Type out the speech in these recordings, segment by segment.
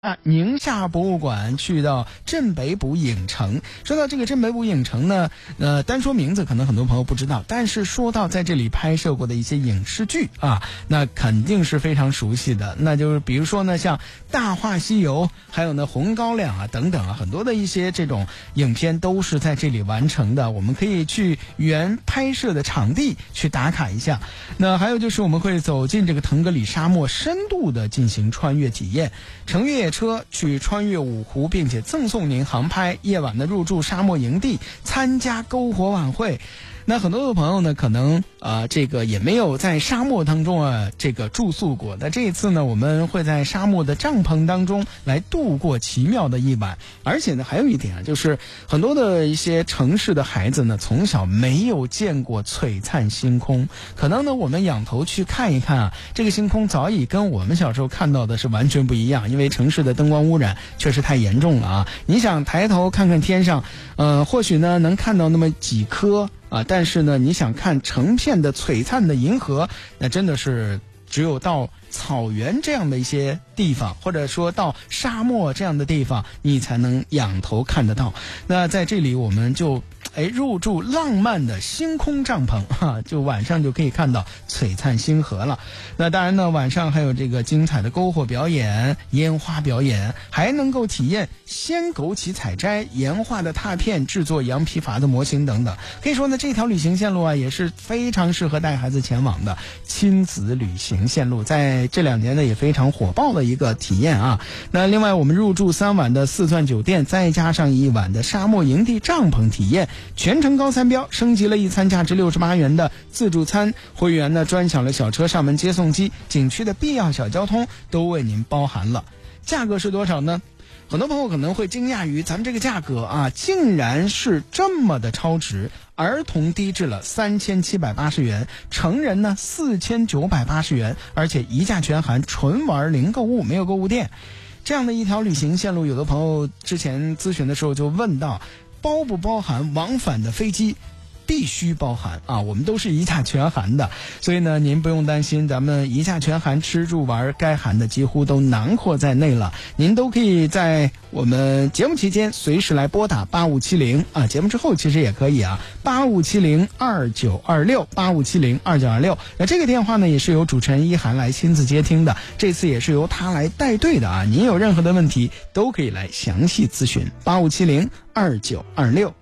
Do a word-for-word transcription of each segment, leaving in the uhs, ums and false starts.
啊，宁夏博物馆去到镇北堡影城。说到这个镇北堡影城呢，呃，单说名字可能很多朋友不知道，但是说到在这里拍摄过的一些影视剧啊，那肯定是非常熟悉的。那就是比如说呢，像《大话西游》，还有呢《红高粱》啊等等啊，很多的一些这种影片都是在这里完成的。我们可以去原拍摄的场地去打卡一下。那还有就是我们会走进这个腾格里沙漠，深度的进行穿越体验，乘越野车去穿越五湖，并且赠送您航拍，夜晚的入住沙漠营地，参加篝火晚会。那很多的朋友呢，可能啊、呃，这个也没有在沙漠当中啊，这个住宿过。那这一次呢，我们会在沙漠的帐篷当中来度过奇妙的一晚。而且呢，还有一点啊，就是很多的一些城市的孩子呢，从小没有见过璀璨星空，可能呢，我们仰头去看一看啊，这个星空早已跟我们小时候看到的是完全不一样，因为城市的灯光污染确实太严重了啊。你想抬头看看天上，呃，或许呢能看到那么几颗。啊，但是呢，你想看成片的璀璨的银河，那真的是只有到草原这样的一些地方，或者说到沙漠这样的地方，你才能仰头看得到。那在这里我们就哎入住浪漫的星空帐篷哈，就晚上就可以看到璀璨星河了。那当然呢，晚上还有这个精彩的篝火表演、烟花表演，还能够体验鲜枸杞采摘、岩画的拓片、制作羊皮筏的模型等等。可以说呢，这条旅行线路啊也是非常适合带孩子前往的亲子旅行线路，在这两年呢也非常火爆的一个体验啊。那另外我们入住三晚的四钻酒店，再加上一晚的沙漠营地帐篷体验，全程高三标，升级了一餐价值六十八元的自助餐，会员呢专享了小车上门接送机，景区的必要小交通都为您包含了。价格是多少呢？很多朋友可能会惊讶于咱们这个价格啊，竟然是这么的超值。儿童低至了三千七百八十元，成人呢四千九百八十元，而且一价全含，纯玩零购物，没有购物店。这样的一条旅行线路，有的朋友之前咨询的时候就问到，包不包含往返的飞机？必须包含啊，我们都是一价全含的，所以呢，您不用担心，咱们一价全含，吃住玩该含的几乎都囊括在内了。您都可以在我们节目期间随时来拨打八五七零啊，节目之后其实也可以啊，八五七零二九二六八五七零二九二六。那这个电话呢，也是由主持人一涵来亲自接听的，这次也是由他来带队的啊。您有任何的问题都可以来详细咨询八五七零二九二六。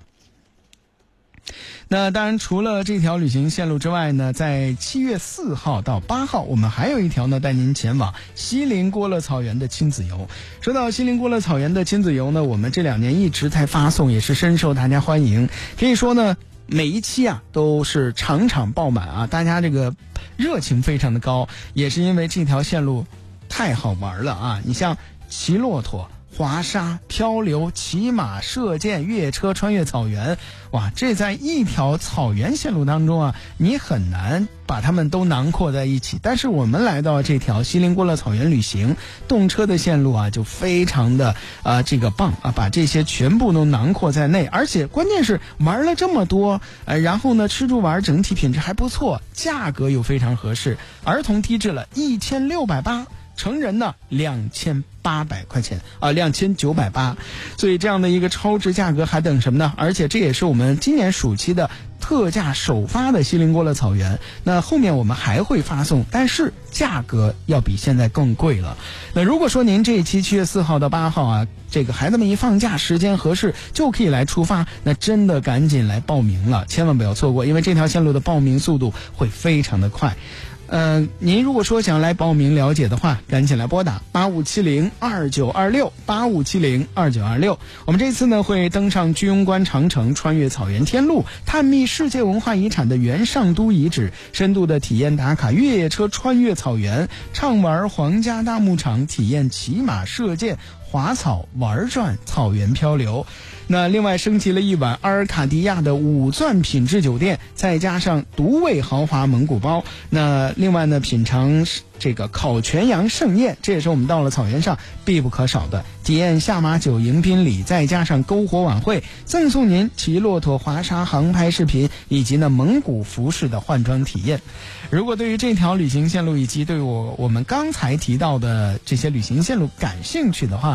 那当然，除了这条旅行线路之外呢，在七月四号到八号，我们还有一条呢，带您前往锡林郭勒草原的亲子游。说到锡林郭勒草原的亲子游呢，我们这两年一直在发送，也是深受大家欢迎。可以说呢，每一期啊都是场场爆满啊，大家这个热情非常的高，也是因为这条线路太好玩了啊！你像骑骆驼、滑沙、漂流、骑马、射箭、越野车穿越草原，哇，这在一条草原线路当中啊，你很难把它们都囊括在一起。但是我们来到这条锡林郭勒草原旅行动车的线路啊，就非常的啊、呃、这个棒啊，把这些全部都囊括在内，而且关键是玩了这么多，呃，然后呢吃住玩整体品质还不错，价格又非常合适，儿童低至了一千六百八。成人呢两千八百块钱啊，两千九百八，所以这样的一个超值价格还等什么呢？而且这也是我们今年暑期的特价首发的锡林郭勒草原。那后面我们还会发送，但是价格要比现在更贵了。那如果说您这一期七月四号到八号啊，这个孩子们一放假时间合适就可以来出发，那真的赶紧来报名了，千万不要错过，因为这条线路的报名速度会非常的快。呃，您如果说想来报名了解的话，赶紧来拨打八五七零二九二六八五七零二九二六。我们这次呢会登上居庸关长城，穿越草原天路，探秘世界文化遗产的元上都遗址，深度的体验打卡越野车穿越草原，畅玩皇家大牧场，体验骑马射箭、滑草玩转草原漂流。那另外升级了一晚阿尔卡迪亚的五钻品质酒店，再加上独味豪华蒙古包。那另外呢，品尝这个烤全羊盛宴，这也是我们到了草原上必不可少的。体验下马酒迎宾礼，再加上篝火晚会，赠送您骑骆驼、滑沙、航拍视频，以及呢蒙古服饰的换装体验。如果对于这条旅行线路以及对我我们刚才提到的这些旅行线路感兴趣的话，